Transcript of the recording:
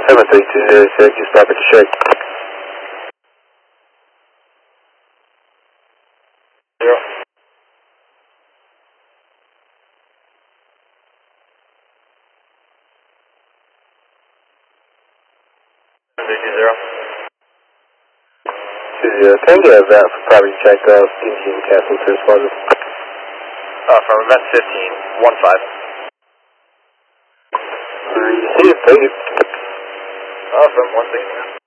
73206, just stop at the shake. Zero. Zero. 20. Can I get a vent for property check, engine cancel to responders? From event 15, 1-5. You see it, please. From 116.